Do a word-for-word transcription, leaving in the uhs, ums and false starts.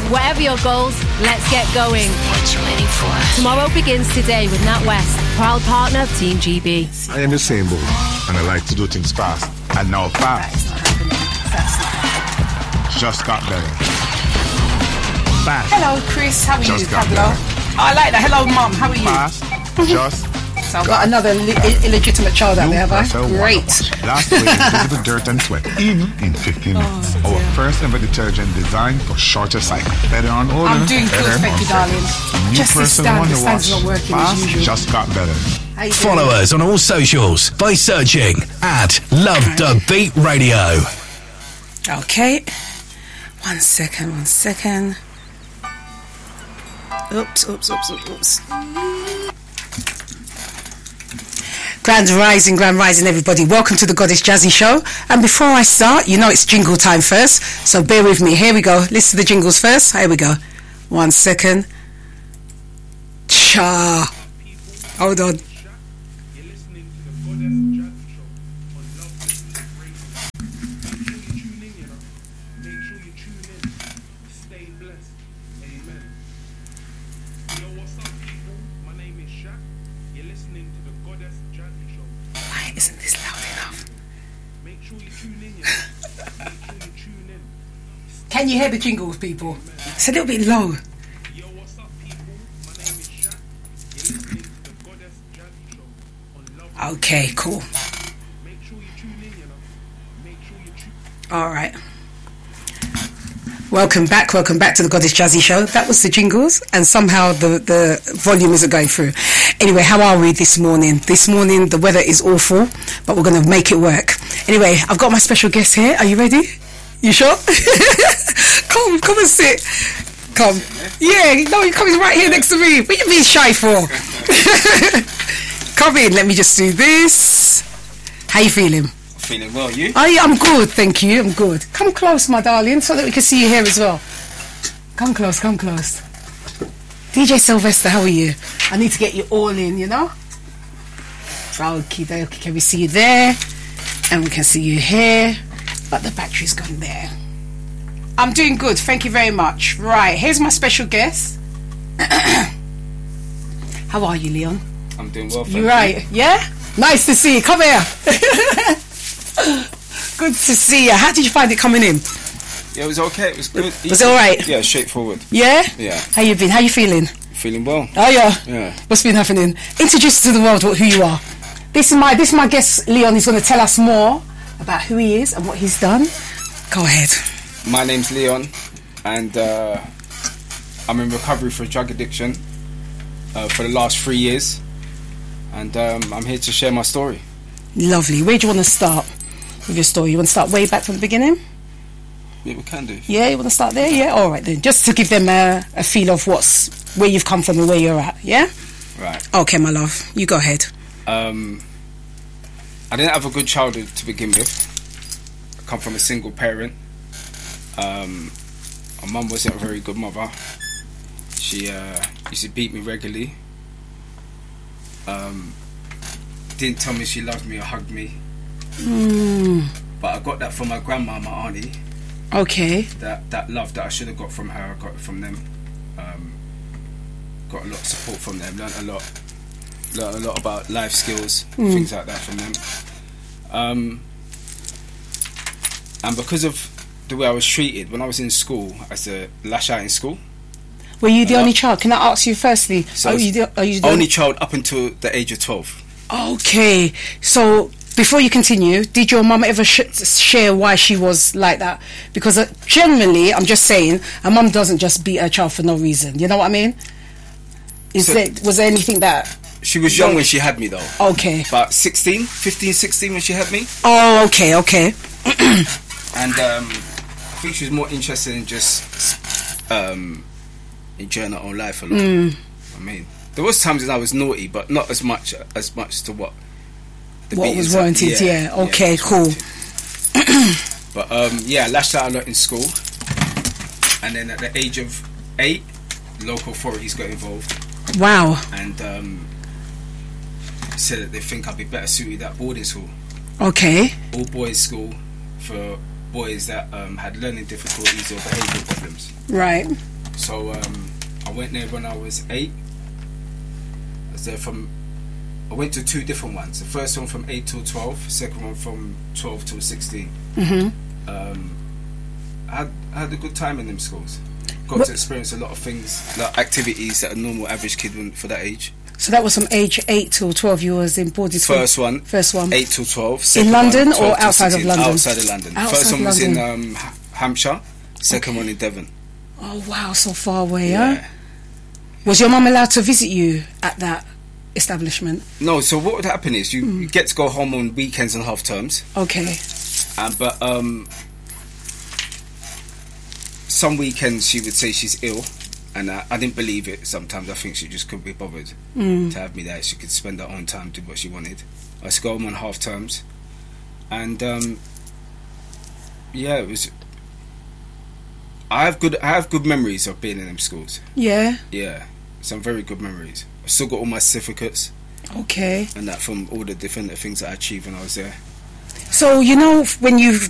Whatever your goals, let's get going. What you waiting for? Tomorrow begins today with NatWest, proud partner of Team G B. I am the same boy, and I like to do things fast. And now fast just got better. Fast. Hello, Chris. How are Just you, got Pablo? better. I like that. Hello, Mum. How are you? Fast just So I've got another li- illegitimate child out You there, have I? are so Great. wonderful. Last week, invisible dirt and sweat, even in fifteen minutes. Our first ever detergent designed for shorter cycle. Better on older. I'm doing good, better thank on you, fresh. darling. New Just this person stand, wonder the stand's wash. not working as Fast usual. just got better. How you Follow doing? us on all socials by searching at Love the Beat Radio. Okay. One second, one second. Oops, oops, oops, oops, oops. Grand Rising, Grand Rising, everybody. Welcome to the Goddess Jazzy Show. And before I start, you know it's jingle time first, so bear with me. Here we go. Listen to the jingles first. Here we go. One second. Cha. Hold on. Why isn't this loud enough? Can you hear the jingles, people? It's a little bit low. Okay, cool. All right. Welcome back, welcome back to the Goddess Jazzy Show. That was the jingles, and somehow the, the volume isn't going through. Anyway, how are we this morning? This morning, the weather is awful, but we're going to make it work. Anyway, I've got my special guest here. Are you ready? You sure? Come, come and sit. Come. Yeah, no, you're coming right here next to me. What are you being shy for? Come in, let me just do this. How you feeling? Feeling well, you? I, I'm good, thank you. I'm good. Come close, my darling, so that we can see you here as well. Come close, come close. D J Sylvester, how are you? I need to get you all in, you know? Okay, okay, can we see you there? And we can see you here. But the battery's gone there. I'm doing good, thank you very much. Right, here's my special guest. How are you, Leon? I'm doing well, thank You you. right? Yeah? Nice to see you. Come here. Good to see you. How did you find it coming in? Yeah, it was okay, it was good. Was it alright? Yeah, straightforward. Yeah? Yeah. How you been? How you feeling? Feeling well. Oh yeah. Yeah. What's been happening? Introduce to the world what, who you are. This is my this is my guest Leon. He's going to tell us more about who he is and what he's done. Go ahead. My name's Leon, and uh, I'm in recovery for drug addiction uh, for the last three years. And um, I'm here to share my story. Lovely. Where do you want to start with your story? You want to start way back from the beginning? Yeah, we can do. Yeah, you want to start there? Yeah, all right then. Just to give them a, a feel of what's where you've come from and where you're at. Yeah. Right. Okay, my love. You go ahead. Um, I didn't have a good childhood to begin with. I come from a single parent. Um, my mum wasn't a very good mother. She uh, used to beat me regularly. Um, didn't tell me she loved me or hugged me. Mm, But I got that from my grandma, my auntie. okay. That that love that I should have got from her, I got it from them. Um, got a lot of support from them. Learned a lot. Learned a lot about life skills, Mm. things like that from them. Um, and because of the way I was treated when I was in school, I used to lash out in school. Were you the Hello? only child? Can I ask you firstly? So are you the, are you the only child up until the age of twelve. Okay. So before you continue, did your mum ever sh- share why she was like that? Because uh, generally, I'm just saying, a mum doesn't just beat her child for no reason. You know what I mean? Is So- there was there anything that? She was young when she had me though. Okay. About sixteen, fifteen, sixteen when she had me. Oh, okay, okay. And um, I think she was more interested in just um, enjoying her own life a lot. Mm. I mean, there was times when I was naughty, but not as much as much to what the What beatings was are- warranted? Yeah. Okay. what was Cool. warranted. But um, yeah, I lashed out a lot in school, and then at the age of eight, local authorities got involved Wow. and um, said that they think I'd be better suited at boarding school, Okay. all boys school, for boys that um, had learning difficulties or behavioural problems. Right. So um, I went there when I was eight. I was there from. I went to two different ones. The first one from eight till twelve. Second one from twelve till sixteen. Mm-hmm. Um, I had, I had a good time in them schools. Got What- to experience a lot of things, like activities that a normal average kid wouldn't for that age. So that was from age eight till twelve. You was in boarding school. First one, First one. eight till twelve. In Second London one, twelve or till outside of sixteen. London? Outside of London. Outside First one was in London. um, Ha- Hampshire. Second one in Devon. Oh wow, so far away, Yeah. huh? Was your mum allowed to visit you at that establishment? No, so what would happen is you, Hmm. you get to go home on weekends and half terms. Okay. Um, but um, some weekends she would say she's ill, and I, I didn't believe it. Sometimes I think she just couldn't be bothered Mm. to have me there. She could spend her own time, do what she wanted. I used to go home on half terms, and um, yeah, it was. I have good. I have good memories of being in them schools. Yeah. Yeah, some very good memories. I still got all my certificates Okay. and that from all the different things that I achieved when I was there. So you know when you've